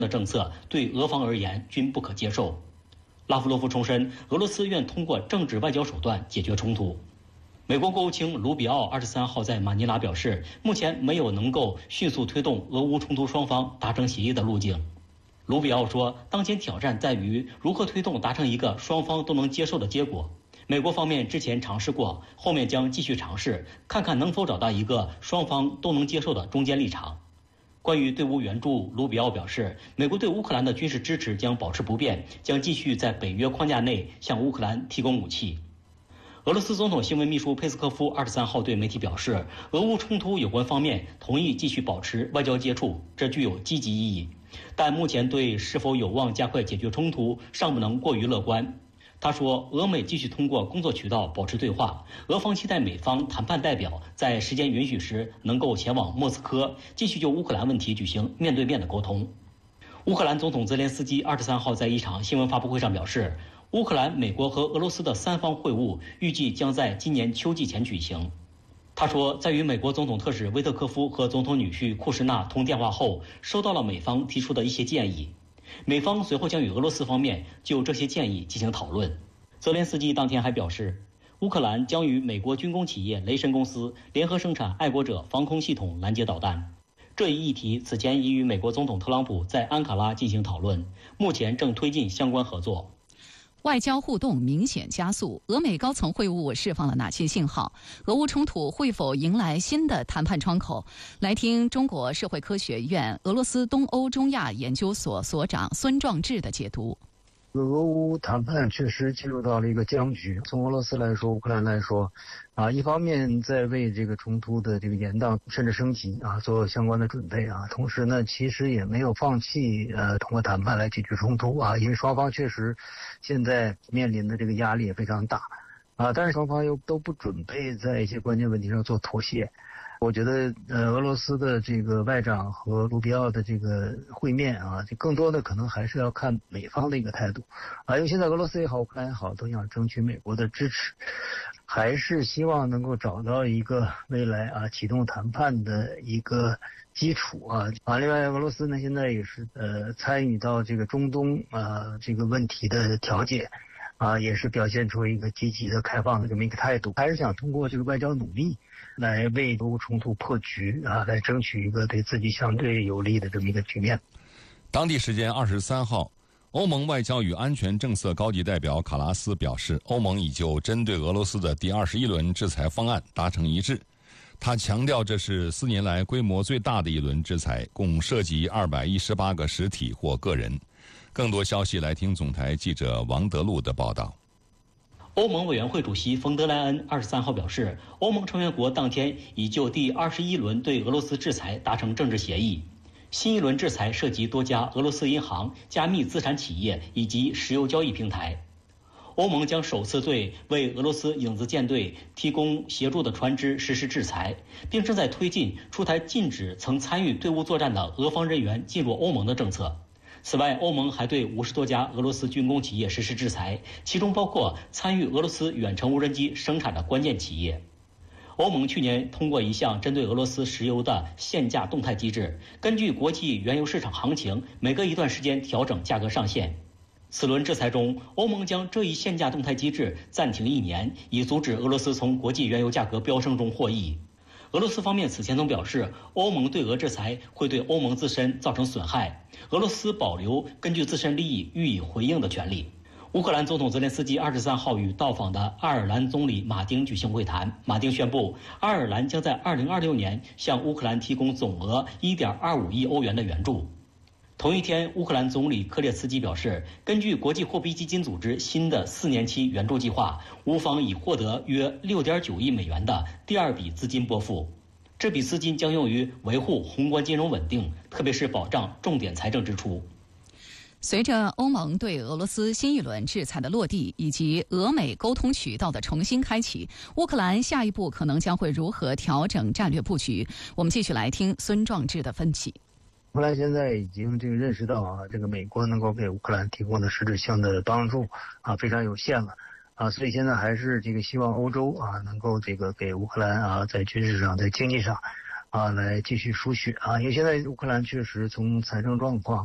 的政策对俄方而言均不可接受。拉夫罗夫重申，俄罗斯愿通过政治外交手段解决冲突。美国国务卿卢比奥23号在马尼拉表示，目前没有能够迅速推动俄乌冲突双方达成协议的路径。卢比奥说，当前挑战在于如何推动达成一个双方都能接受的结果。美国方面之前尝试过，后面将继续尝试，看看能否找到一个双方都能接受的中间立场。关于对乌援助，卢比奥表示，美国对乌克兰的军事支持将保持不变，将继续在北约框架内向乌克兰提供武器。俄罗斯总统新闻秘书佩斯科夫23号对媒体表示，俄乌冲突有关方面同意继续保持外交接触，这具有积极意义，但目前对是否有望加快解决冲突尚不能过于乐观。他说，俄美继续通过工作渠道保持对话，俄方期待美方谈判代表在时间允许时能够前往莫斯科，继续就乌克兰问题举行面对面的沟通。乌克兰总统泽连斯基23号在一场新闻发布会上表示，乌克兰、美国和俄罗斯的三方会晤预计将在今年秋季前举行。他说，在与美国总统特使威特科夫和总统女婿库什纳通电话后，收到了美方提出的一些建议。美方随后将与俄罗斯方面就这些建议进行讨论。泽连斯基当天还表示，乌克兰将与美国军工企业雷神公司联合生产爱国者防空系统拦截导弹。这一议题此前已与美国总统特朗普在安卡拉进行讨论，目前正推进相关合作。 外交互动明显加速，俄美高层会晤释放了哪些信号？俄乌冲突会否迎来新的谈判窗口？来听中国社会科学院俄罗斯东欧中亚研究所所长孙壮志的解读。 俄乌谈判确实进入到了一个僵局。从俄罗斯来说，乌克兰来说，一方面在为这个冲突的这个延宕甚至升级做相关的准备同时呢，其实也没有放弃通过谈判来解决冲突因为双方确实现在面临的这个压力也非常大但是双方又都不准备在一些关键问题上做妥协。我觉得俄罗斯的这个外长和卢比奥的这个会面就更多的可能还是要看美方的一个态度因为现在俄罗斯也好，乌克兰也好，都想争取美国的支持，还是希望能够找到一个未来启动谈判的一个基础另外俄罗斯呢现在也是参与到这个中东这个问题的调解也是表现出一个积极的开放的这么一个态度，还是想通过这个外交努力来为俄乌冲突破局来争取一个对自己相对有利的这么一个局面。 当地时间23号，欧盟外交与安全政策高级代表卡拉斯表示，欧盟已就针对俄罗斯的第21轮制裁方案达成一致。他强调，这是4年来规模最大的一轮制裁，共涉及218个实体或个人。更多消息来听总台记者王德禄的报道。 欧盟委员会主席冯德莱恩23号表示，欧盟成员国当天已就第21轮对俄罗斯制裁达成政治协议。新一轮制裁涉及多家俄罗斯银行、加密资产企业以及石油交易平台。欧盟将首次对为俄罗斯影子舰队提供协助的船只实施制裁，并正在推进出台禁止曾参与对乌作战的俄方人员进入欧盟的政策。此外，欧盟还对50多家俄罗斯军工企业实施制裁，其中包括参与俄罗斯远程无人机生产的关键企业。欧盟去年通过一项针对俄罗斯石油的限价动态机制，根据国际原油市场行情，每隔一段时间调整价格上限。此轮制裁中，欧盟将这一限价动态机制暂停1年，以阻止俄罗斯从国际原油价格飙升中获益。俄罗斯方面此前曾表示，欧盟对俄制裁会对欧盟自身造成损害，俄罗斯保留根据自身利益予以回应的权利。乌克兰总统泽连斯基23号与到访的爱尔兰总理马丁举行会谈。马丁宣布，爱尔兰将在2026年向乌克兰提供总额1.25亿欧元的援助。同一天，乌克兰总理科列茨基表示，根据国际货币基金组织新的4年期援助计划，乌方已获得约6.9亿美元的第二笔资金拨付。这笔资金将用于维护宏观金融稳定，特别是保障重点财政支出。 随着欧盟对俄罗斯新一轮制裁的落地，以及俄美沟通渠道的重新开启，乌克兰下一步可能将会如何调整战略布局？我们继续来听孙壮志的分析。 乌克兰现在已经认识到这个美国能够给乌克兰提供的实质性的帮助非常有限了所以现在还是希望欧洲能够给乌克兰在军事上、在经济上来继续输血因为现在乌克兰确实从财政状况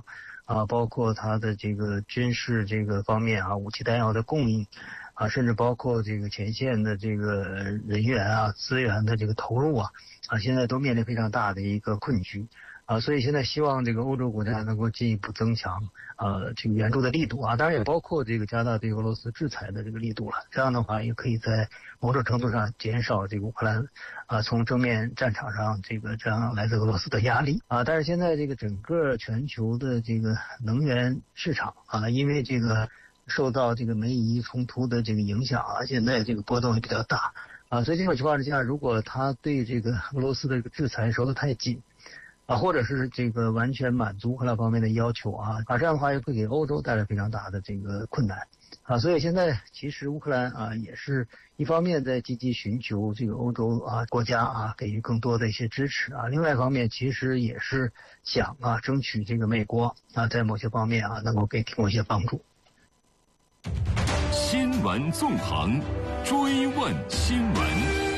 包括它的这个军事这个方面武器弹药的供应甚至包括这个前线的这个人员资源的这个投入现在都面临非常大的一个困局所以现在希望这个欧洲国家能够进一步增强这个援助的力度当然也包括这个加大对俄罗斯制裁的这个力度了。这样的话也可以在某种程度上减少这个乌克兰从正面战场上这样来自俄罗斯的压力但是现在这个整个全球的这个能源市场因为这个受到这个美伊冲突的这个影响现在这个波动也比较大所以这种情况之下，如果他对这个俄罗斯的这个制裁收得太紧或者是这个完全满足乌克兰方面的要求这样的话也会给欧洲带来非常大的这个困难所以现在其实乌克兰也是一方面在积极寻求这个欧洲国家给予更多的一些支持另外一方面其实也是想争取这个美国在某些方面能够给提供一些帮助。 新闻纵横，追问新闻。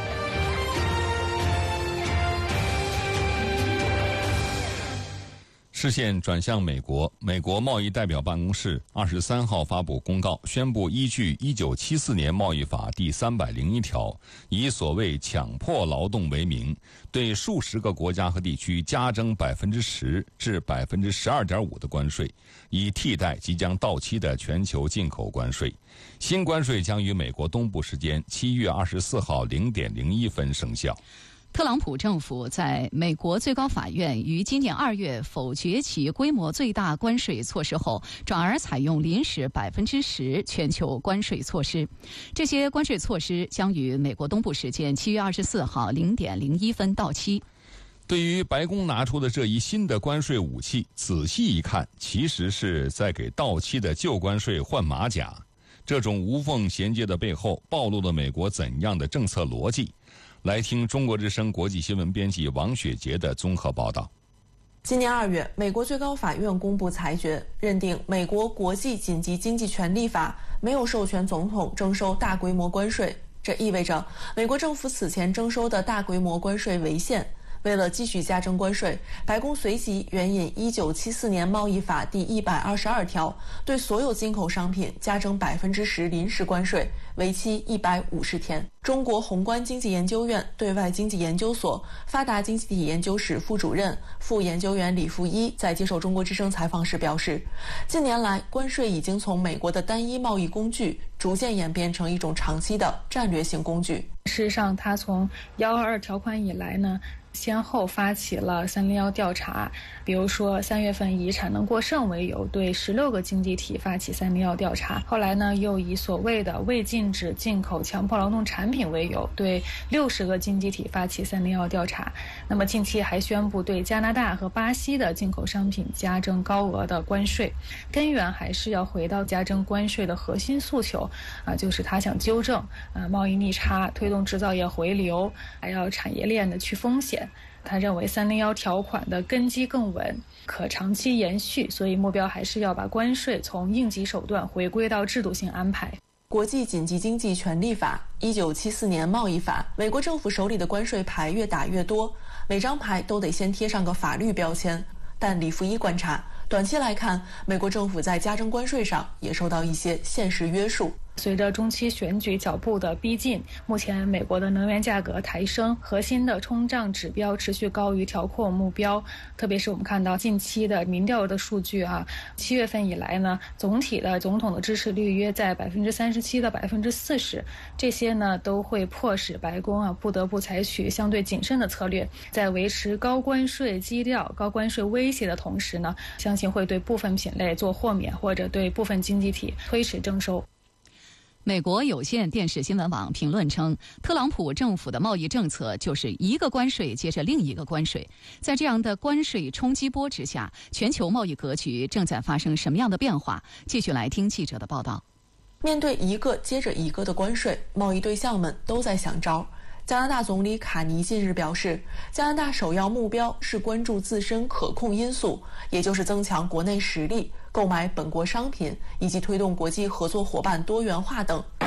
视线转向美国，美国贸易代表办公室23号发布公告，宣布依据1974年贸易法第301条，以所谓强迫劳动为名，对数十个国家和地区加征10%至12.5%的关税，以替代即将到期的全球进口关税。新关税将于美国东部时间7月24号0点01分生效。 特朗普政府在美国最高法院于今年2月否决其规模最大关税措施后，转而采用临时10%全球关税措施。这些关税措施将于美国东部时间7月24号0点01分到期。 对于白宫拿出的这一新的关税武器，仔细一看，其实是在给到期的旧关税换马甲。这种无缝衔接的背后，暴露了美国怎样的政策逻辑？来听中国之声国际新闻编辑王雪杰的综合报道。 今年2月，美国最高法院公布裁决，认定美国国际紧急经济权利法没有授权总统征收大规模关税，这意味着美国政府此前征收的大规模关税违宪。为了继续加征关税，白宫随即援引1974年贸易法第122条，对所有进口商品加征10%临时关税，为期150天。中国宏观经济研究院对外经济研究所发达经济体研究室副主任、副研究员李富一在接受中国之声采访时表示，近年来关税已经从美国的单一贸易工具逐渐演变成一种长期的战略性工具。 事实上，它从122条款以来呢，先后发起了301调查，比如说3月份以产能过剩为由对16个经济体发起301调查，后来呢又以所谓的未禁止进口强迫劳动产品为由对60个经济体发起301调查。那么近期还宣布对加拿大和巴西的进口商品加征高额的关税，根源还是要回到加征关税的核心诉求就是他想纠正贸易逆差，推动制造业回流，还要产业链的去风险。他认为301条款的根基更稳，可长期延续，所以目标还是要把关税从应急手段回归到制度性安排。 国际紧急经济权利法、1974年贸易法，美国政府手里的关税牌越打越多，每张牌都得先贴上个法律标签。但李富一观察，短期来看，美国政府在加征关税上也受到一些现实约束。 随着中期选举脚步的逼近，目前美国的能源价格抬升，核心的通胀指标持续高于调控目标。特别是我们看到近期的民调的数据7月份以来呢，总体的总统的支持率约在37%到40%，这些呢都会迫使白宫不得不采取相对谨慎的策略，在维持高关税基调、高关税威胁的同时呢，相信会对部分品类做豁免，或者对部分经济体推迟征收。 美国有线电视新闻网评论称，特朗普政府的贸易政策就是一个关税接着另一个关税。在这样的关税冲击波之下，全球贸易格局正在发生什么样的变化？继续来听记者的报道。 面对一个接着一个的关税，贸易对象们都在想招。加拿大总理卡尼近日表示，加拿大首要目标是关注自身可控因素，也就是增强国内实力、购买本国商品以及推动国际合作伙伴多元化等。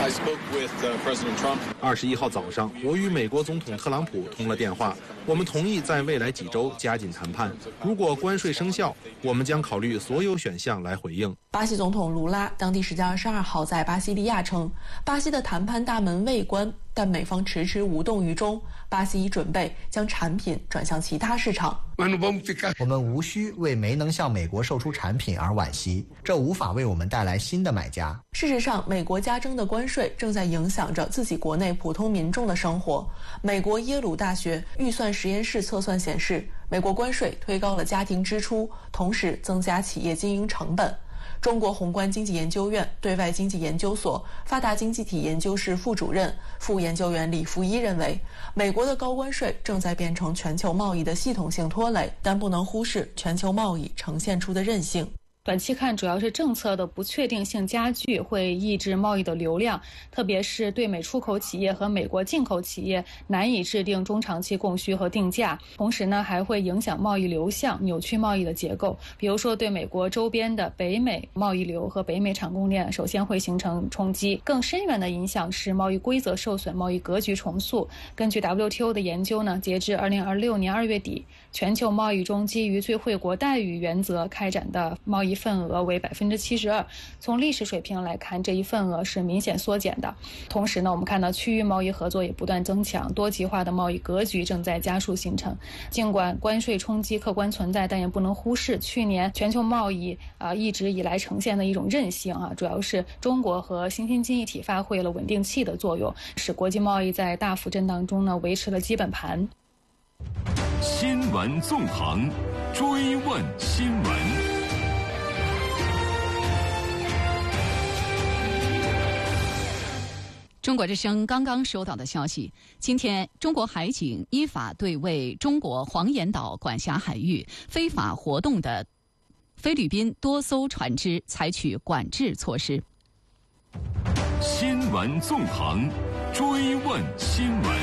21号早上，我与美国总统特朗普通了电话，我们同意在未来几周加紧谈判。如果关税生效，我们将考虑所有选项来回应。 巴西总统卢拉当地时间22号在巴西利亚称，巴西的谈判大门未关，但美方迟迟无动于衷。巴西已准备将产品转向其他市场。 我们无需为没能向美国售出产品而惋惜，这无法为我们带来新的买家。 事实上，美国加征的关税正在影响着自己国内普通民众的生活。美国耶鲁大学预算实验室测算显示，美国关税推高了家庭支出，同时增加企业经营成本。中国宏观经济研究院对外经济研究所发达经济体研究室副主任、副研究员李福一认为，美国的高关税正在变成全球贸易的系统性拖累，但不能忽视全球贸易呈现出的韧性。 短期看，主要是政策的不确定性加剧，会抑制贸易的流量，特别是对美出口企业和美国进口企业难以制定中长期供需和定价。同时呢，还会影响贸易流向，扭曲贸易的结构。比如说，对美国周边的北美贸易流和北美产供链，首先会形成冲击。更深远的影响是贸易规则受损，贸易格局重塑。根据 WTO 的研究呢，截至2026年2月底，全球贸易中基于最惠国待遇原则开展的贸易份额为72%，从历史水平来看，这一份额是明显缩减的。同时呢，我们看到区域贸易合作也不断增强，多极化的贸易格局正在加速形成。尽管关税冲击客观存在，但也不能忽视去年全球贸易一直以来呈现的一种韧性主要是中国和新兴经济体发挥了稳定器的作用，使国际贸易在大幅震荡中呢维持了基本盘。 新闻纵横，追问新闻。 中国之声刚刚收到的消息，今天中国海警依法对为中国黄岩岛管辖海域非法活动的菲律宾多艘船只采取管制措施。 新闻纵横，追问新闻。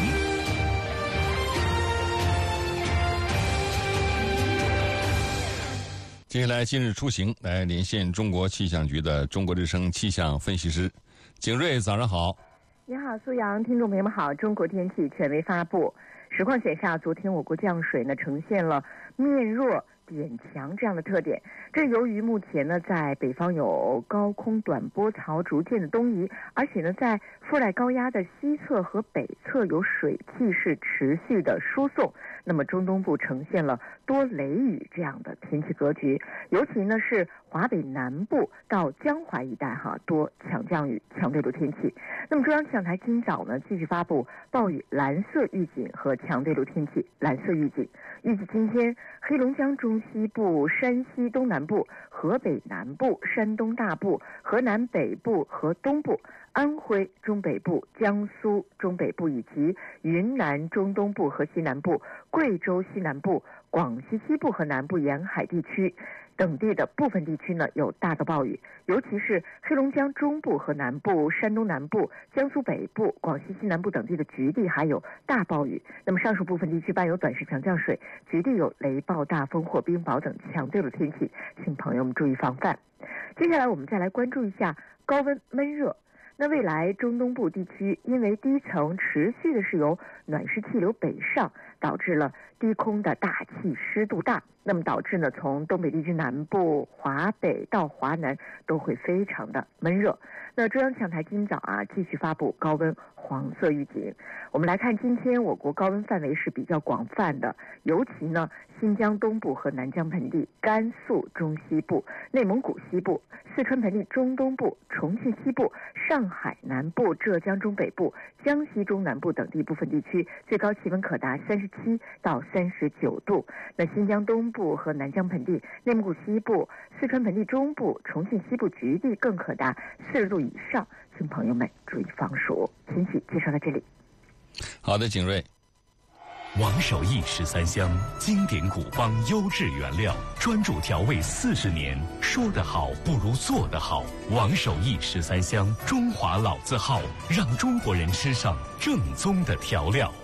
接下来今日出行来连线中国气象局的中国之声气象分析师景瑞，早上好。 你好，苏阳，听众朋友们好。中国天气权威发布，实况显示昨天我国降水呢呈现了面弱点强这样的特点。这由于目前呢在北方有高空短波槽逐渐的东移，而且呢在附带高压的西侧和北侧有水汽是持续的输送，那么中东部呈现了多雷雨这样的天气格局，尤其呢是华北南部到江淮一带多强降雨、强对流天气。那么中央气象台今早呢继续发布暴雨蓝色预警和强对流天气蓝色预警，预计今天黑龙江中西部、山西东南部、河北南部、山东大部、河南北部和东部、安徽中北部、江苏中北部以及云南中东部和西南部、贵州西南部、广西西部和南部沿海地区等地的部分地区呢有大到暴雨，尤其是黑龙江中部和南部、山东南部、江苏北部、广西西南部等地的局地还有大暴雨。那么上述部分地区伴有短时强降水，局地有雷暴、大风或冰雹等强对流天气，请朋友们注意防范。接下来我们再来关注一下高温闷热。那未来中东部地区因为低层持续的是由暖湿气流北上，导致了低空的大气湿度大，那么导致呢从东北地区南部、华北到华南都会非常的闷热。那中央气象台今早继续发布高温黄色预警。我们来看今天我国高温范围是比较广泛的，尤其呢新疆东部和南疆盆地、甘肃中西部、内蒙古西部、四川盆地中东部、重庆西部、上海南部、浙江中北部、江西中南部等地部分地区最高气温可达37到39度。那新疆东部和南疆盆地、内蒙古西部、四川盆地中部、重庆西部局地更可达40度以上，请朋友们注意防暑。天气介绍到这里。 好的，景瑞。 王守义13香，经典古方优质原料，专注调味40年，说得好不如做得好。王守义13香，中华老字号，让中国人吃上正宗的调料。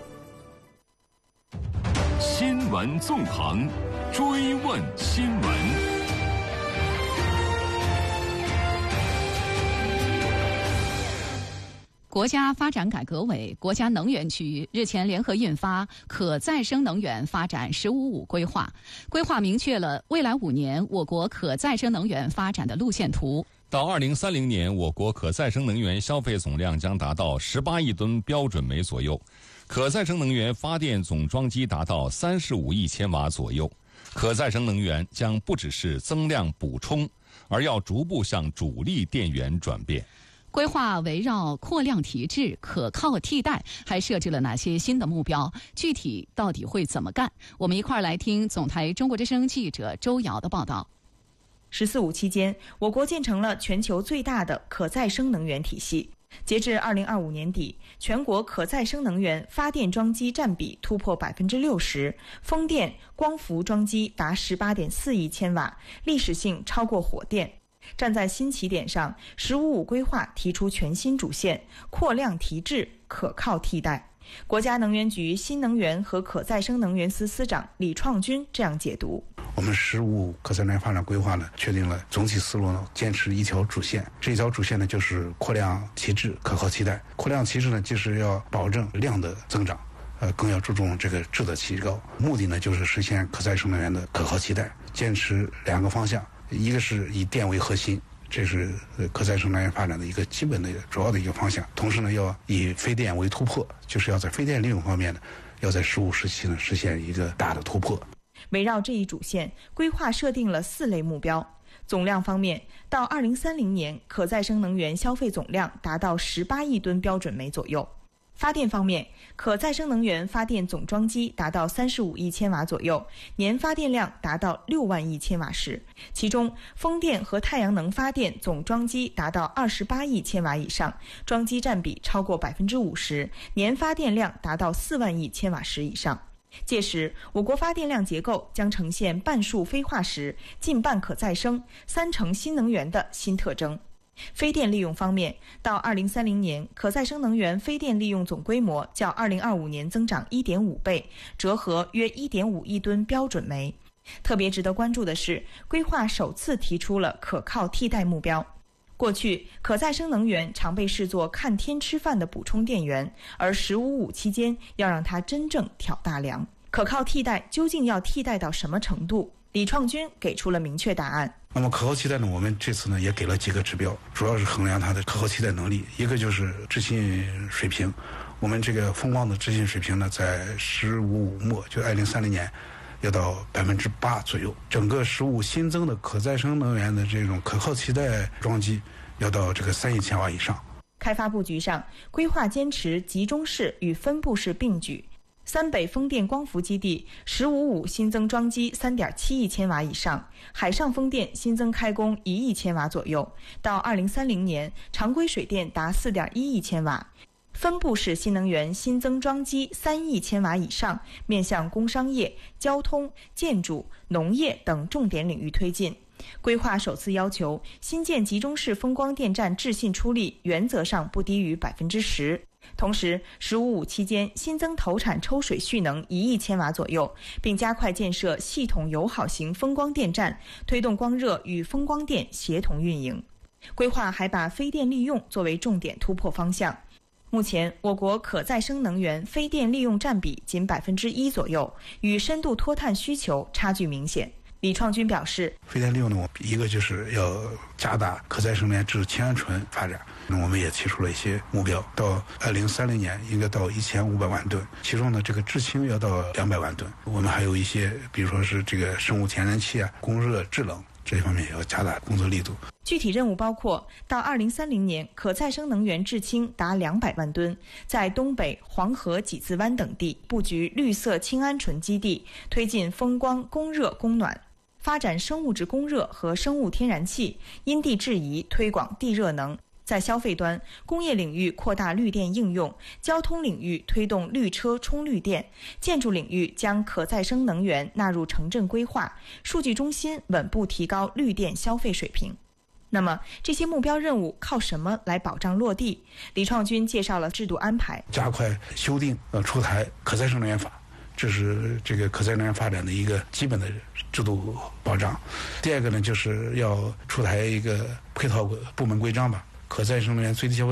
新闻纵横，追问新闻。 国家发展改革委、国家能源局日前联合印发《可再生能源发展“15+5”规划》，规划明确了未来5年我国可再生能源发展的路线图。 到2030年，我国可再生能源消费总量将达到18亿吨标准煤左右，可再生能源发电总装机达到35亿千瓦左右。可再生能源将不只是增量补充，而要逐步向主力电源转变。 规划围绕扩量提质、可靠替代，还设置了哪些新的目标？具体到底会怎么干？我们一块儿来听总台中国之声记者周瑶的报道。 14·5期间，我国建成了全球最大的可再生能源体系。截至2025年底，全国可再生能源发电装机占比突破60%，风电、光伏装机达18.4亿千瓦，历史性超过火电。站在新起点上，15+5规划提出全新主线：扩量提质、可靠替代。国家能源局新能源和可再生能源司司长李创军这样解读： 我们15+5可再生能源发展规划呢，确定了总体思路呢，坚持一条主线。这一条主线呢，就是扩量提质、可靠替代。扩量提质呢，就是要保证量的增长，更要注重这个质的提高。目的呢，就是实现可再生能源的可靠替代。坚持2个方向，一个是以电为核心。这是可再生能源发展的一个基本的主要的一个方向。同时呢，要以非电为突破，就是要在非电利用方面呢，要在15时期呢实现一个大的突破。 围绕这一主线，规划设定了4类目标。总量方面，到2030年，可再生能源消费总量达到18亿吨标准煤左右。发电方面，可再生能源发电总装机达到35亿千瓦左右，年发电量达到6万亿千瓦时，其中风电和太阳能发电总装机达到28亿千瓦以上，装机占比超过50%，年发电量达到4万亿千瓦时以上。届时，我国发电量结构将呈现半数非化石、近半可再生、30%新能源的新特征。非电利用方面，到2030年，可再生能源非电利用总规模较2025年增长1.5倍，折合约1.5亿吨标准煤。特别值得关注的是，规划首次提出了可靠替代目标。过去，可再生能源常被视作看天吃饭的补充电源，而15+5期间要让它真正挑大梁。可靠替代究竟要替代到什么程度？李创军给出了明确答案。 那么可靠替代呢，我们这次呢也给了几个指标，主要是衡量它的可靠替代能力。一个就是制信水平，我们这个风光的制信水平呢，在15+5末，就2030年要到8%左右。整个15新增的可再生能源的这种可靠替代装机要到这个3亿千瓦以上。 开发布局上，规划坚持集中式与分布式并举。三北风电光伏基地15+5新增装机3.7亿千瓦以上，海上风电新增开工1亿千瓦左右。到2030年，常规水电达4.1亿千瓦。分布式新能源新增装机3亿千瓦以上，面向工商业、交通、建筑、农业等重点领域推进。规划首次要求，新建集中式风光电站制信出力原则上不低于10%。同时，15+5期间新增投产抽水蓄能1亿千瓦左右，并加快建设系统友好型风光电站，推动光热与风光电协同运营。规划还把非电利用作为重点突破方向。目前，我国可再生能源非电利用占比仅1%左右，与深度脱碳需求差距明显。李创军表示， 非电利用呢，一个就是要加大可再生能源制氢氨醇发展，那我们也提出了一些目标，到2030年应该到1500万吨，其中呢这个制氢要到200万吨。我们还有一些，比如说是这个生物天然气啊、供热制冷这一方面也要加大工作力度。 具体任务包括，到2030年，可再生能源制氢达200万吨，在东北、黄河、几字湾等地布局绿色氢氨醇基地，推进风光、供热、供暖。发展生物质供热和生物天然气，因地制宜推广地热能。在消费端，工业领域扩大绿电应用，交通领域推动绿车充绿电，建筑领域将可再生能源纳入城镇规划，数据中心稳步提高绿电消费水平。那么这些目标任务靠什么来保障落地？李创军介绍了制度安排， 加快修订出台可再生能源法，这是这个可再生能源发展的一个基本的制度保障。第二个呢，就是要出台一个配套部门规章吧，可再生能源最低消费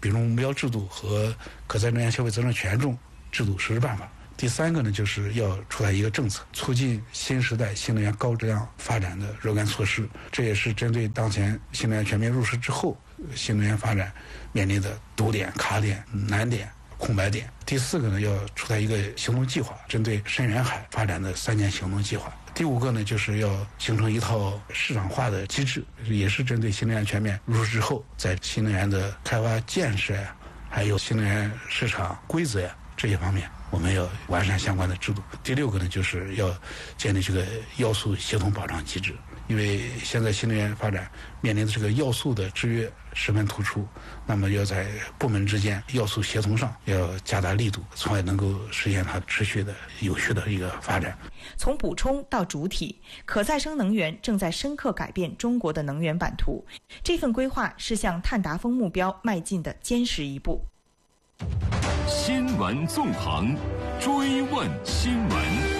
比如目标制度和可再生能源消费责任权重制度实施办法。第三个呢，就是要出台一个政策，促进新时代新能源高质量发展的若干措施。这也是针对当前新能源全面入市之后，新能源发展面临的堵点、卡点、难点、空白点。第四个呢，要出台一个行动计划，针对深远海发展的3年行动计划。第五个呢，就是要形成一套市场化的机制，也是针对新能源全面入市之后，在新能源的开发建设呀，还有新能源市场规则呀这些方面，我们要完善相关的制度。第六个呢，就是要建立这个要素协同保障机制，因为现在新能源发展面临的这个要素的制约十分突出，那么要在部门之间要素协同上要加大力度，从而能够实现它持续的有序的一个发展。 从补充到主体，可再生能源正在深刻改变中国的能源版图。这份规划是向碳达峰目标迈进的坚实一步。 新闻纵横，追问新闻。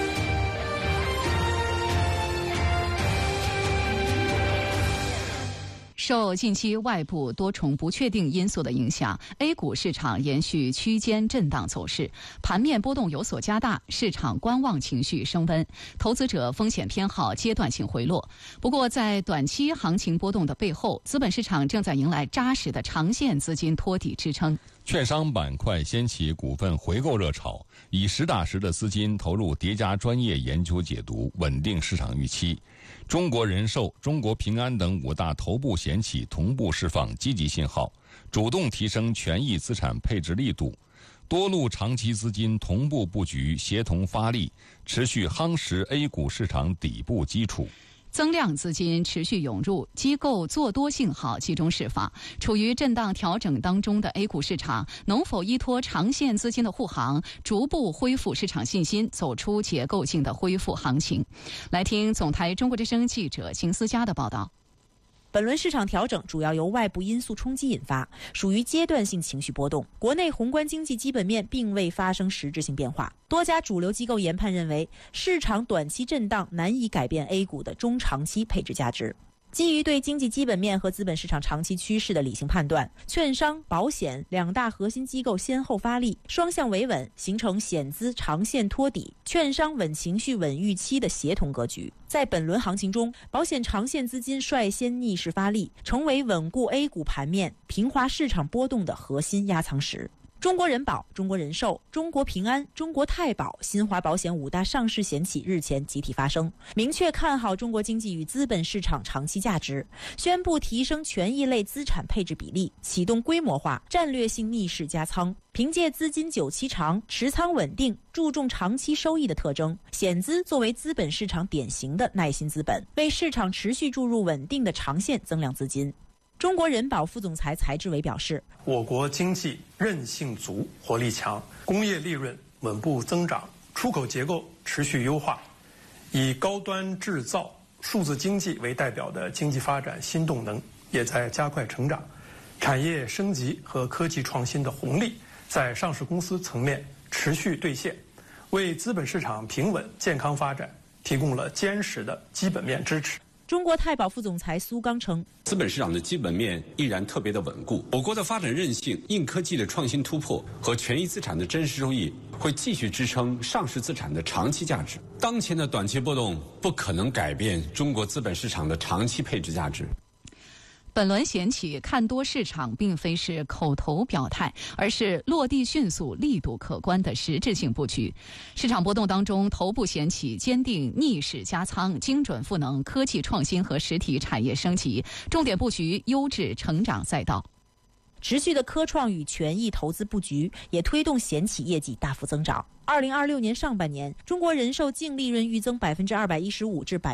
受近期外部多重不确定因素的影响 ，A 股市场延续区间震荡走势，盘面波动有所加大，市场观望情绪升温，投资者风险偏好阶段性回落。不过，在短期行情波动的背后，资本市场正在迎来扎实的长线资金托底支撑。 券商板块掀起股份回购热潮，以实打实的资金投入叠加专业研究解读，稳定市场预期。中国人寿、中国平安等5大头部险企同步释放积极信号，主动提升权益资产配置力度，多路长期资金同步布局，协同发力，持续夯实 A 股市场底部基础。 增量资金持续涌入，机构做多信号集中释放。处于震荡调整当中的 A 股市场，能否依托长线资金的护航，逐步恢复市场信心，走出结构性的恢复行情？来听总台中国之声记者邢思佳的报道。 本轮市场调整主要由外部因素冲击引发，属于阶段性情绪波动。国内宏观经济基本面并未发生实质性变化。多家主流机构研判认为，市场短期震荡难以改变 A 股的中长期配置价值。基于对经济基本面和资本市场长期趋势的理性判断，券商、保险2大核心机构先后发力，双向维稳，形成险资长线托底、券商稳情绪、稳预期的协同格局。在本轮行情中，保险长线资金率先逆势发力，成为稳固 A 股盘面、平滑市场波动的核心压舱石。中国人保、中国人寿、中国平安、中国太保、新华保险5大上市险企日前集体发声，明确看好中国经济与资本市场长期价值，宣布提升权益类资产配置比例，启动规模化、战略性逆势加仓。凭借资金久期长、持仓稳定、注重长期收益的特征，险资作为资本市场典型的耐心资本，为市场持续注入稳定的长线增量资金。中国人保副总裁柴志伟表示， 我国经济韧性足、活力强，工业利润稳步增长，出口结构持续优化，以高端制造、数字经济为代表的经济发展新动能也在加快成长，产业升级和科技创新的红利在上市公司层面持续兑现，为资本市场平稳健康发展提供了坚实的基本面支持。 中国太保副总裁苏刚称， 资本市场的基本面依然特别的稳固，我国的发展韧性、硬科技的创新突破和权益资产的真实收益会继续支撑上市资产的长期价值。当前的短期波动不可能改变中国资本市场的长期配置价值。 本轮险企看多市场并非是口头表态，而是落地迅速、力度可观的实质性布局。市场波动当中，头部险企坚定逆势加仓，精准赋能科技创新和实体产业升级，重点布局优质成长赛道。 持续的科创与权益投资布局也推动险企业绩大幅增长。2026年上半年，中国人寿净利润预增215%至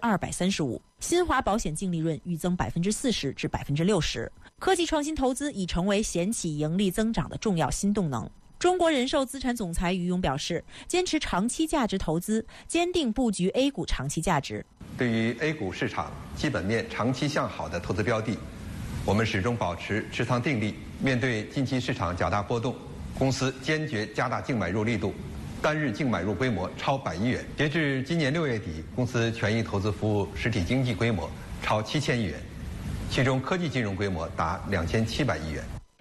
235%，新华保险净利润预增40%至60%。科技创新投资已成为险企盈利增长的重要新动能。中国人寿资产总裁于勇表示，坚持长期价值投资，坚定布局 A 股长期价值。 对于 A 股市场基本面长期向好的投资标的，我们始终保持持仓定力。面对近期市场较大波动，公司坚决加大净买入力度，单日净买入规模超100亿元。截至今年6月底，公司权益投资服务实体经济规模超7000亿元，其中科技金融规模达2700亿元。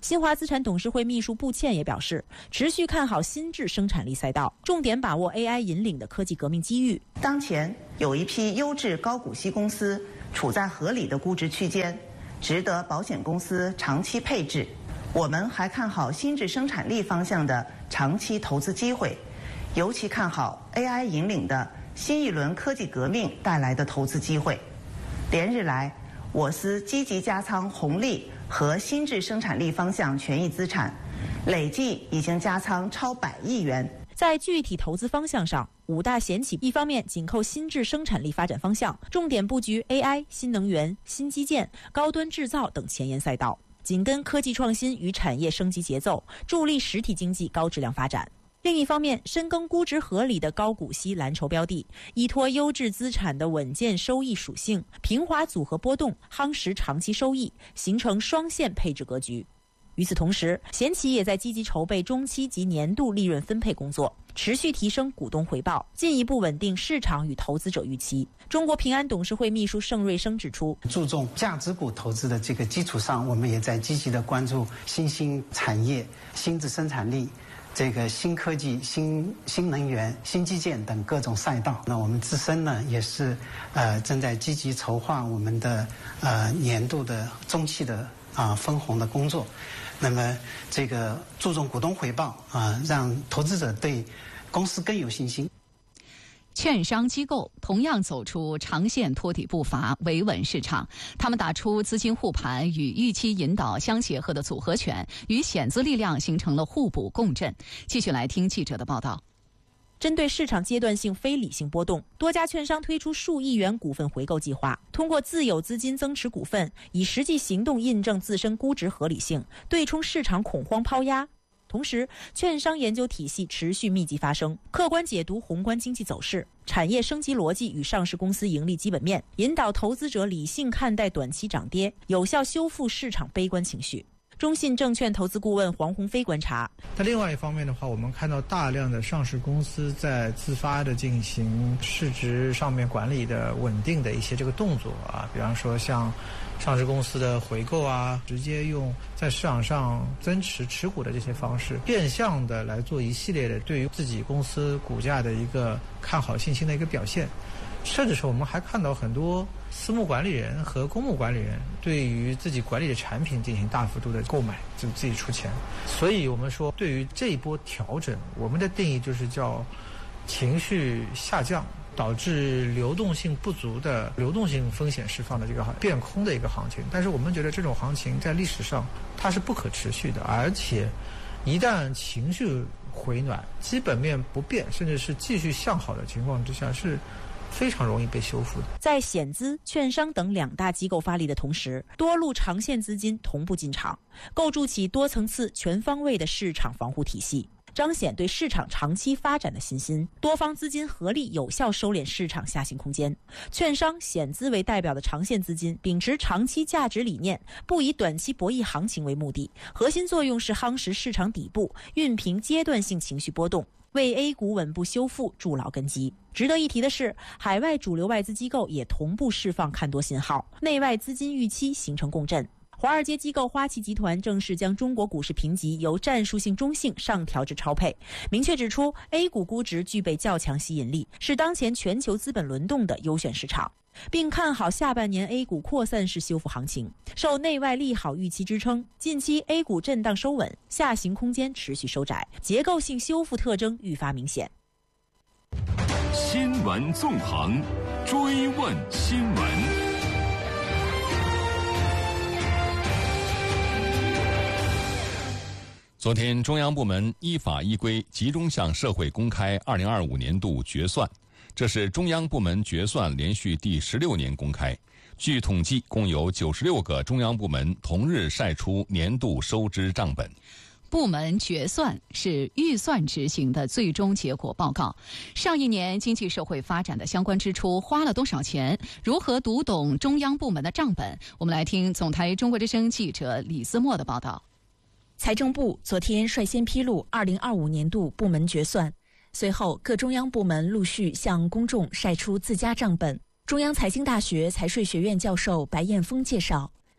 新华资产董事会秘书布倩也表示，持续看好新质生产力赛道，重点把握 AI 引领的科技革命机遇。 当前有一批优质高股息公司处在合理的估值区间，值得保险公司长期配置。我们还看好新质生产力方向的长期投资机会，尤其看好 AI 引领的新一轮科技革命带来的投资机会。连日来，我司积极加仓红利和新质生产力方向权益资产，累计已经加仓超100亿元。 在具体投资方向上，5大险企一方面紧扣新质生产力发展方向，重点布局 AI、新能源、新基建、高端制造等前沿赛道，紧跟科技创新与产业升级节奏，助力实体经济高质量发展。另一方面，深耕估值合理的高股息蓝筹标的，依托优质资产的稳健收益属性，平滑组合波动，夯实长期收益，形成双线配置格局。与此同时，险企也在积极筹备中期及年度利润分配工作，持续提升股东回报，进一步稳定市场与投资者预期。中国平安董事会秘书盛瑞生指出， 注重价值股投资的这个基础上，我们也在积极的关注新兴产业、新质生产力、这个新科技、新能源、新基建等各种赛道。那我们自身呢，也是正在积极筹划我们的年度的中期的分红的工作。那么这个注重股东回报让投资者对公司更有信心。 券商机构同样走出长线托底步伐，维稳市场。他们打出资金护盘与预期引导相结合的组合拳，与险资力量形成了互补共振。继续来听记者的报道。 针对市场阶段性非理性波动，多家券商推出数亿元股份回购计划，通过自有资金增持股份，以实际行动印证自身估值合理性，对冲市场恐慌抛压。同时，券商研究体系持续密集发生，客观解读宏观经济走势、产业升级逻辑与上市公司盈利基本面，引导投资者理性看待短期涨跌，有效修复市场悲观情绪。中信证券投资顾问黄鸿飞观察， 那另外一方面的话，我们看到大量的上市公司在自发的进行市值上面管理的稳定的一些这个动作比方说像上市公司的回购直接用在市场上增持持股的这些方式，变相的来做一系列的对于自己公司股价的一个看好信心的一个表现。甚至是我们还看到很多私募管理人和公募管理人对于自己管理的产品进行大幅度的购买，就自己出钱。所以我们说，对于这一波调整，我们的定义就是叫情绪下降导致流动性不足的流动性风险释放的这个变空的一个行情。但是我们觉得这种行情在历史上它是不可持续的，而且一旦情绪回暖，基本面不变，甚至是继续向好的情况之下，是非常容易被修复的。 在险资、券商等2大机构发力的同时，多路长线资金同步进场，构筑起多层次、全方位的市场防护体系，彰显对市场长期发展的信心。多方资金合力有效收敛市场下行空间。券商、险资为代表的长线资金秉持长期价值理念，不以短期博弈行情为目的，核心作用是夯实市场底部，熨平阶段性情绪波动，为 A 股稳步修复筑牢根基。值得一提的是，海外主流外资机构也同步释放看多信号，内外资金预期形成共振。华尔街机构花旗集团正式将中国股市评级由战术性中性上调至超配，明确指出 A 股估值具备较强吸引力，是当前全球资本轮动的优选市场，并看好下半年 A 股扩散式修复行情，受内外利好预期支撑，近期 A 股震荡收稳，下行空间持续收窄，结构性修复特征愈发明显。 新闻纵横，追问新闻。 昨天，中央部门依法依规集中向社会公开2025年度决算，这是中央部门决算连续第16年公开。据统计，共有96个中央部门同日晒出年度收支账本。 部门决算是预算执行的最终结果报告。上一年经济社会发展的相关支出花了多少钱？如何读懂中央部门的账本？我们来听总台中国之声记者李思墨的报道。 财政部昨天率先披露2025年度部门决算，随后各中央部门陆续向公众晒出自家账本。中央财经大学财税学院教授白彦峰介绍，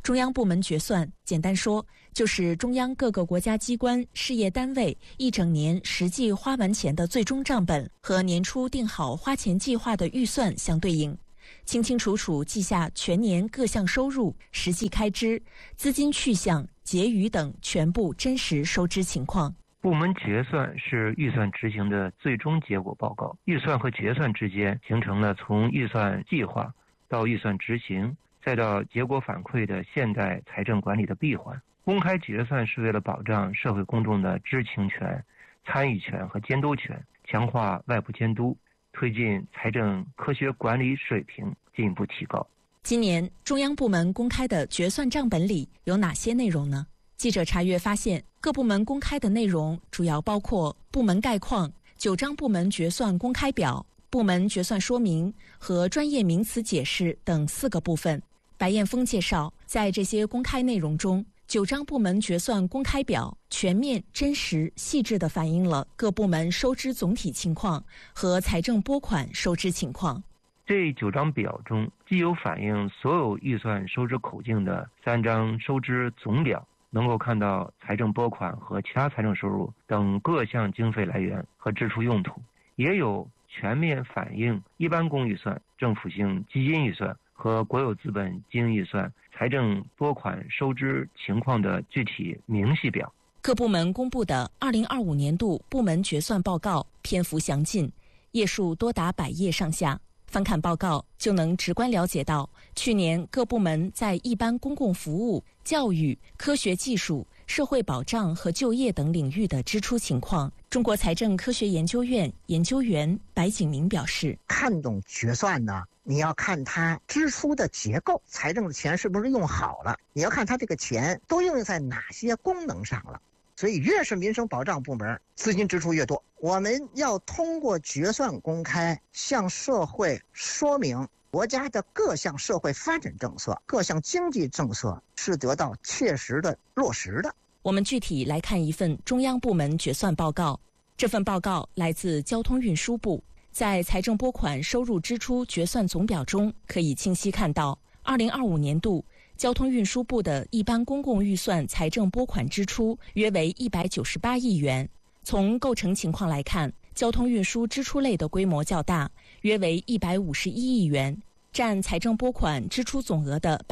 中央部门决算简单说就是中央各个国家机关、事业单位一整年实际花完钱的最终账本和年初定好花钱计划的预算相对应，清清楚楚记下全年各项收入、实际开支、资金去向、结余等全部真实收支情况。 部门决算是预算执行的最终结果报告，预算和决算之间形成了从预算计划到预算执行再到结果反馈的现代财政管理的闭环。公开决算是为了保障社会公众的知情权、参与权和监督权，强化外部监督，推进财政科学管理水平进一步提高。 今年中央部门公开的决算账本里有哪些内容呢？记者查阅发现，各部门公开的内容主要包括部门概况、9张部门决算公开表、部门决算说明和专业名词解释等4个部分。白彦峰介绍，在这些公开内容中，9张部门决算公开表全面、真实、细致地反映了各部门收支总体情况和财政拨款收支情况。 这9张表中，既有反映所有预算收支口径的3张收支总表，能够看到财政拨款和其他财政收入等各项经费来源和支出用途，也有全面反映一般公预算、政府性基金预算和国有资本经营预算财政拨款收支情况的具体明细表。 各部门公布的2025年度部门决算报告篇幅详尽，页数多达100页上下。翻看报告就能直观了解到去年各部门在一般公共服务、教育、科学技术、社会保障和就业等领域的支出情况。中国财政科学研究院研究员白景明表示， 看懂决算呢，你要看它支出的结构，财政的钱是不是用好了，你要看它这个钱都用在哪些功能上了。所以越是民生保障部门，资金支出越多。我们要通过决算公开向社会说明国家的各项社会发展政策、各项经济政策是得到切实的落实的。 我们具体来看一份中央部门决算报告。这份报告来自交通运输部，在财政拨款收入支出决算总表中可以清晰看到，2025年度交通运输部的一般公共预算财政拨款支出约为198亿元。从构成情况来看，交通运输支出类的规模较大，约为151亿元，占财政拨款支出总额的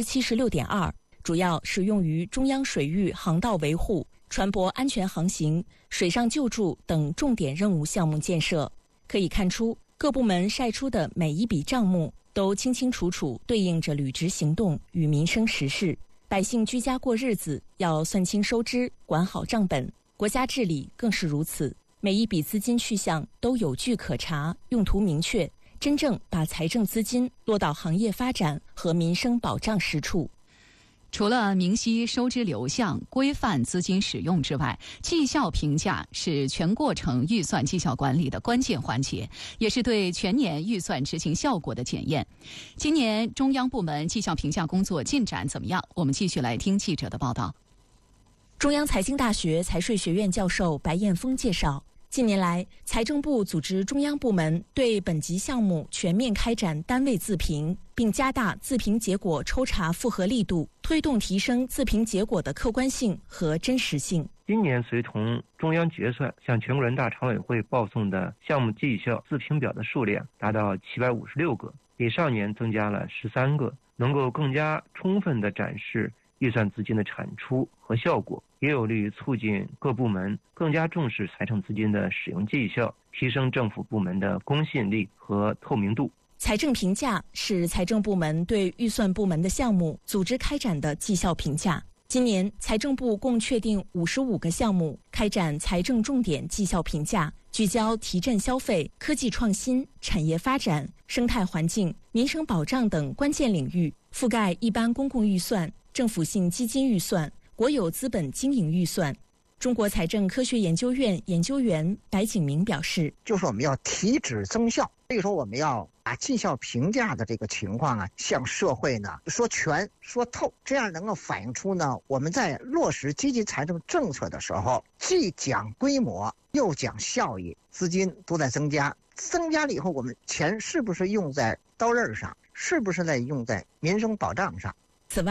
76.2%，主要是用于中央水域航道维护、船舶安全航行、水上救助等重点任务项目建设。可以看出，各部门晒出的每一笔账目都清清楚楚对应着履职行动与民生实事。百姓居家过日子要算清收支，管好账本，国家治理更是如此。每一笔资金去向都有据可查，用途明确，真正把财政资金落到行业发展和民生保障实处。 除了明晰收支流向、规范资金使用之外，绩效评价是全过程预算绩效管理的关键环节，也是对全年预算执行效果的检验。今年中央部门绩效评价工作进展怎么样？我们继续来听记者的报道。 中央财经大学财税学院教授白彦峰介绍，近年来，财政部组织中央部门对本级项目全面开展单位自评，并加大自评结果抽查复核力度，推动提升自评结果的客观性和真实性。 今年随同中央决算向全国人大常委会报送的项目绩效自评表的数量达到756个，比上年增加了13个，能够更加充分地展示预算资金的产出和效果，也有利于促进各部门更加重视财政资金的使用绩效，提升政府部门的公信力和透明度。 财政评价是财政部门对预算部门的项目组织开展的绩效评价。今年财政部共确定55个项目开展财政重点绩效评价，聚焦提振消费、科技创新、产业发展、生态环境、民生保障等关键领域，覆盖一般公共预算、政府性基金预算、国有资本经营预算。中国财政科学研究院研究员白景明表示， 就是我们要提质增效，所以说我们要把绩效评价的这个情况啊，向社会呢说全说透，这样能够反映出呢我们在落实积极财政政策的时候，既讲规模又讲效益，资金都在增加，增加了以后，我们钱是不是用在刀刃上，是不是在用在民生保障上。 此外，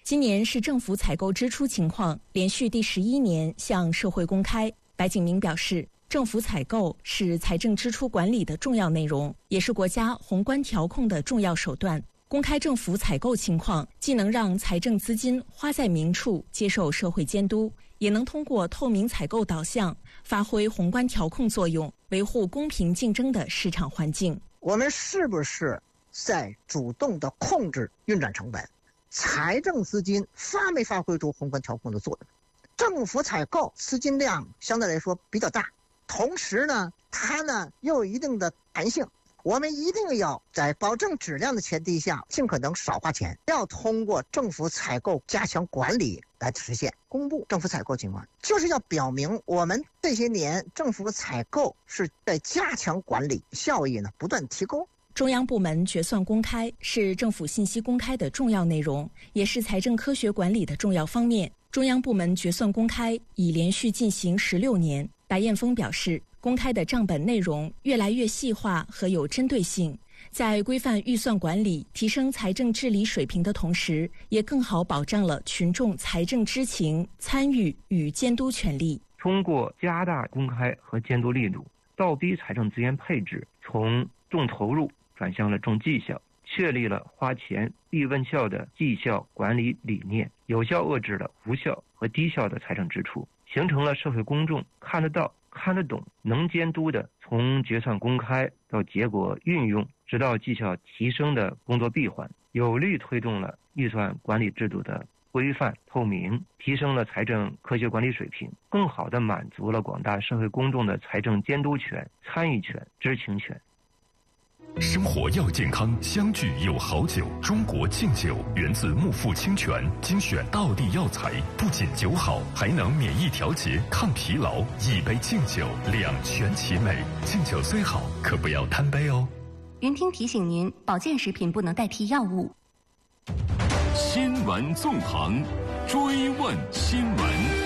今年是政府采购支出情况连续第11年向社会公开。白敬明表示，政府采购是财政支出管理的重要内容，也是国家宏观调控的重要手段。公开政府采购情况，既能让财政资金花在明处，接受社会监督，也能通过透明采购导向，发挥宏观调控作用，维护公平竞争的市场环境。 我们是不是在主动地控制运转成本？财政资金发没发挥出宏观调控的作用？政府采购资金量相对来说比较大，同时呢，它又有一定的弹性。我们一定要在保证质量的前提下，尽可能少花钱，要通过政府采购加强管理来实现。公布政府采购情况，就是要表明我们这些年政府采购是在加强管理，效益不断提高。 中央部门决算公开是政府信息公开的重要内容，也是财政科学管理的重要方面。中央部门决算公开已连续进行16年。白彦峰表示，公开的账本内容越来越细化和有针对性，在规范预算管理、提升财政治理水平的同时，也更好保障了群众财政知情、参与与监督权利。 通过加大公开和监督力度，倒逼财政资源配置从重投入转向了重绩效，确立了花钱必问效的绩效管理理念，有效遏制了无效和低效的财政支出，形成了社会公众看得到、看得懂、能监督的从决算公开到结果运用直到绩效提升的工作闭环，有力推动了预算管理制度的规范透明，提升了财政科学管理水平，更好地满足了广大社会公众的财政监督权、参与权、知情权。 生活要健康，相聚有好酒。中国敬酒源自木富清泉，精选道地药材，不仅酒好，还能免疫调节、抗疲劳。一杯敬酒，两全其美。敬酒虽好，可不要贪杯哦。 云听提醒您，保健食品不能代替药物。 新闻纵横，追问新闻。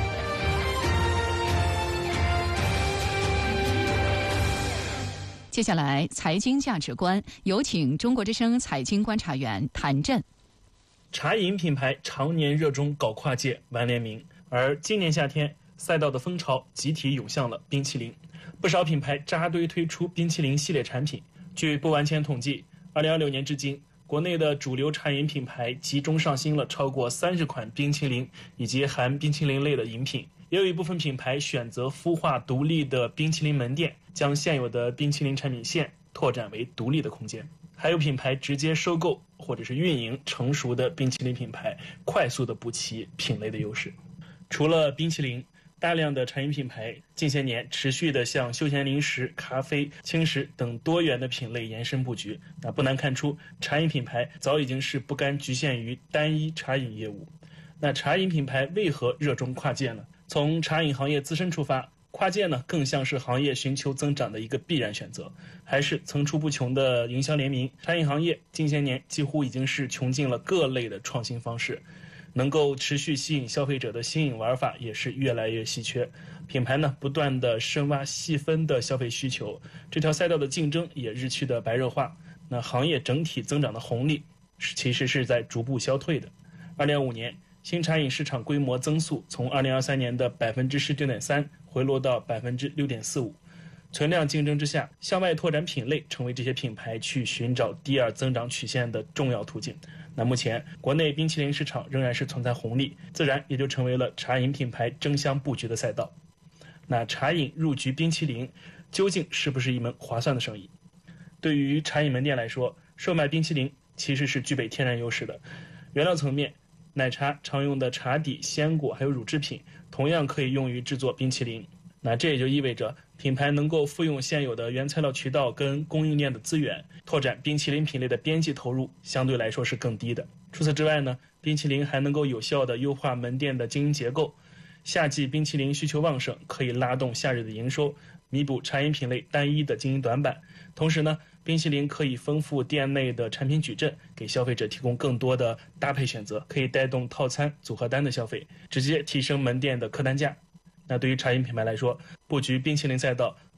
接下来，财经价值观，有请中国之声财经观察员谭震。 茶饮品牌常年热衷搞跨界、玩联名，而今年夏天，赛道的风潮集体涌向了冰淇淋，不少品牌扎堆推出冰淇淋系列产品。据不完全统计，2026年至今，国内的主流茶饮品牌集中上新了超过30款冰淇淋以及含冰淇淋类的饮品。也有一部分品牌选择孵化独立的冰淇淋门店，将现有的冰淇淋产品线拓展为独立的空间。还有品牌直接收购或者是运营成熟的冰淇淋品牌，快速的补齐品类的优势。除了冰淇淋，大量的茶饮品牌近些年持续的向休闲零食、咖啡、轻食等多元的品类延伸布局。那不难看出，茶饮品牌早已经是不甘局限于单一茶饮业务。那茶饮品牌为何热衷跨界呢？从茶饮行业自身出发，跨界呢更像是行业寻求增长的一个必然选择，还是层出不穷的营销联名。茶饮行业近些年几乎已经是穷尽了各类的创新方式，能够持续吸引消费者的新颖玩法也是越来越稀缺。品牌呢不断的深挖细分的消费需求，这条赛道的竞争也日趋的白热化。那行业整体增长的红利其实是在逐步消退的。2025年。新茶饮市场规模增速从2023年的19.3%回落到6.45%，存量竞争之下，向外拓展品类成为这些品牌去寻找第二增长曲线的重要途径。那目前国内冰淇淋市场仍然是存在红利，自然也就成为了茶饮品牌争相布局的赛道。那茶饮入局冰淇淋，究竟是不是一门划算的生意？对于茶饮门店来说，售卖冰淇淋其实是具备天然优势的。原料层面，奶茶常用的茶底、鲜果还有乳制品，同样可以用于制作冰淇淋。那这也就意味着品牌能够复用现有的原材料渠道跟供应链的资源，拓展冰淇淋品类的边际投入相对来说是更低的。除此之外呢，冰淇淋还能够有效的优化门店的经营结构。夏季冰淇淋需求旺盛，可以拉动夏日的营收，弥补茶饮品类单一的经营短板。同时呢，冰淇淋可以丰富店内的产品矩阵，给消费者提供更多的搭配选择，可以带动套餐组合单的消费，直接提升门店的客单价。那对于茶饮品牌来说，布局冰淇淋赛道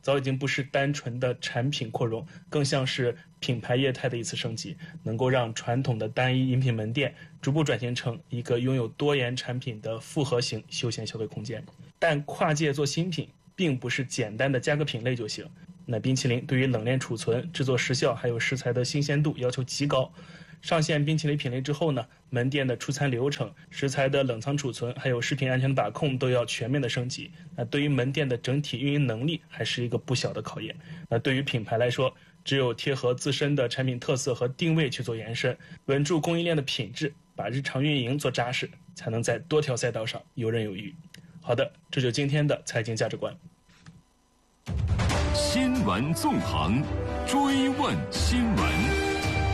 早已经不是单纯的产品扩容，更像是品牌业态的一次升级，能够让传统的单一饮品门店逐步转型成一个拥有多元产品的复合型休闲消费空间。但跨界做新品并不是简单的加个品类就行，那冰淇淋对于冷链储存、制作时效还有食材的新鲜度要求极高。上线冰淇淋品类之后呢，门店的出餐流程、食材的冷藏储存还有食品安全的把控都要全面的升级。那对于门店的整体运营能力还是一个不小的考验。那对于品牌来说，只有贴合自身的产品特色和定位去做延伸，稳住供应链的品质，把日常运营做扎实，才能在多条赛道上游刃有余。好的，这就是今天的财经价值观。 新闻纵横，追问新闻。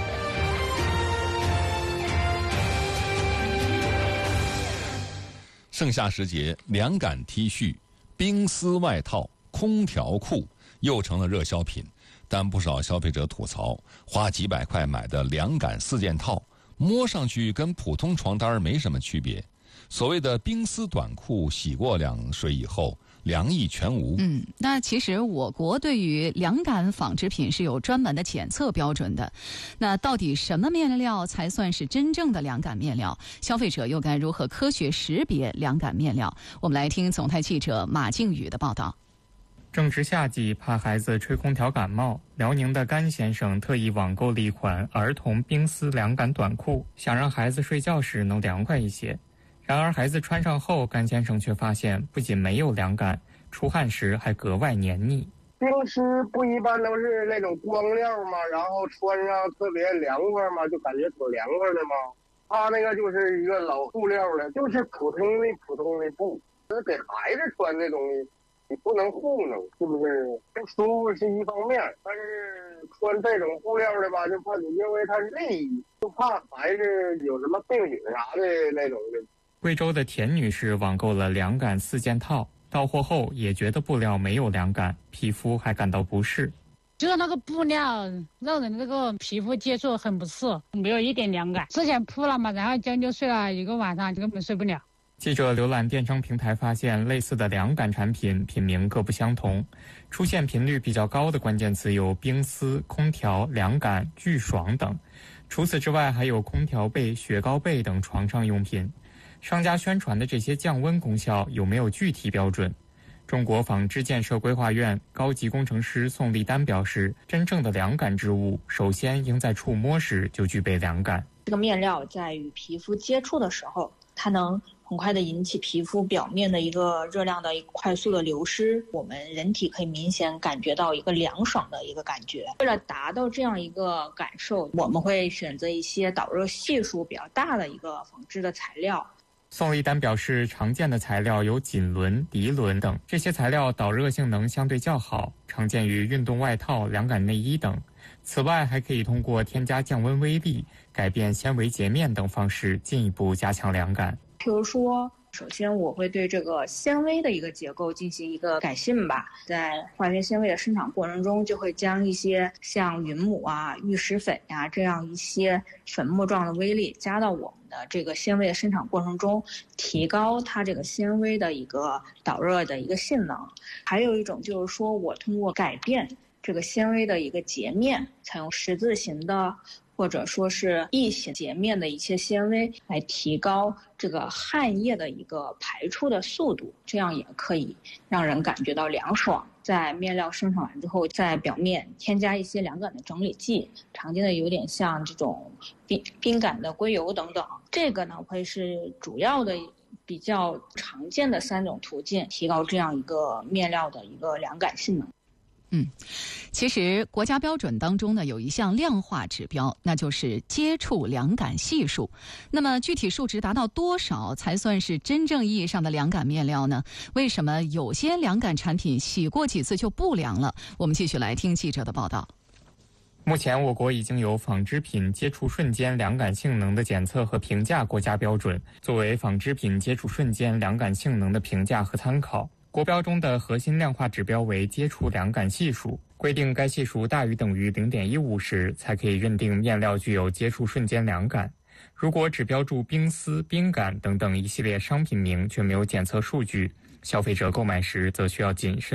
盛夏时节，凉感 T 恤、冰丝外套、空调裤又成了热销品，但不少消费者吐槽，花几百块买的凉感4件套，摸上去跟普通床单没什么区别。所谓的冰丝短裤，洗过凉水以后凉意全无。 那其实我国对于凉感纺织品是有专门的检测标准的。那到底什么面料才算是真正的凉感面料？消费者又该如何科学识别凉感面料？我们来听总台记者马靖宇的报道。 正值夏季，怕孩子吹空调感冒，辽宁的甘先生特意网购了一款儿童冰丝凉感短裤，想让孩子睡觉时能凉快一些。然而孩子穿上后，甘先生却发现不仅没有凉感，出汗时还格外黏腻。 冰丝不一般都是那种光料嘛，然后穿上特别凉快嘛，就感觉挺凉快的嘛。它那个就是一个老布料的，就是普通的布，给孩子穿的东西，你不能糊弄，是不是？不舒服是一方面，但是穿这种布料的吧，就怕你因为它是内衣，就怕孩子有什么病菌啥的那种的。 贵州的田女士网购了凉感4件套，到货后也觉得布料没有凉感，皮肤还感到不适。 就是那个布料让人这个皮肤接触很不适，没有一点凉感。之前铺了嘛，然后将就睡了1个晚上，就根本睡不了。 记者浏览电商平台发现，类似的凉感产品品名各不相同，出现频率比较高的关键词有冰丝、空调、凉感、巨爽等。除此之外，还有空调被、雪糕被等床上用品。商家宣传的这些降温功效有没有具体标准？中国纺织建设规划院高级工程师宋立丹表示，真正的凉感织物首先应在触摸时就具备凉感。 这个面料在与皮肤接触的时候，它能很快的引起皮肤表面的一个热量的一个快速的流失，我们人体可以明显感觉到一个凉爽的一个感觉。为了达到这样一个感受，我们会选择一些导热系数比较大的一个纺织的材料。 宋立丹表示，常见的材料有锦纶、涤纶等，这些材料导热性能相对较好，常见于运动外套、凉感内衣等。此外，还可以通过添加降温微粒、改变纤维截面等方式进一步加强凉感。 譬如说，首先我会对这个纤维的一个结构进行一个改进吧，在化学纤维的生产过程中，就会将一些像云母啊、玉石粉呀这样一些粉末状的微粒加到我们的这个纤维的生产过程中，提高它这个纤维的一个导热的一个性能。还有一种就是说，我通过改变这个纤维的一个截面，采用十字形的或者说是异形截面的一些纤维，来提高这个汗液的一个排出的速度，这样也可以让人感觉到凉爽。在面料生产完之后，在表面添加一些凉感的整理剂，常见的有点像这种冰感的硅油等等。这个呢会是主要的比较常见的3种途径，提高这样一个面料的一个凉感性能。 其实国家标准当中呢有一项量化指标，那就是接触凉感系数。那么具体数值达到多少才算是真正意义上的凉感面料呢？为什么有些凉感产品洗过几次就不凉了？我们继续来听记者的报道。 目前我国已经有纺织品接触瞬间凉感性能的检测和评价国家标准，作为纺织品接触瞬间凉感性能的评价和参考。国标中的核心量化指标为接触凉感系数，规定该系数大于等于 0.15 时，才可以认定面料具有接触瞬间凉感。如果只标注冰丝、冰感等等一系列商品名，却没有检测数据，消费者购买时则需要谨慎。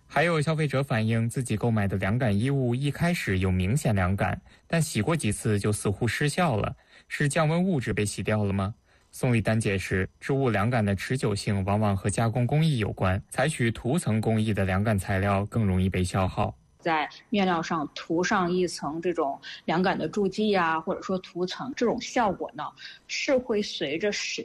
还有消费者反映，自己购买的凉感衣物一开始有明显凉感，但洗过几次就似乎失效了，是降温物质被洗掉了吗？宋立丹解释，织物凉感的持久性往往和加工工艺有关，采取涂层工艺的凉感材料更容易被消耗。 在面料上涂上一层这种凉感的助剂啊，或者说涂层，这种效果呢是会随着使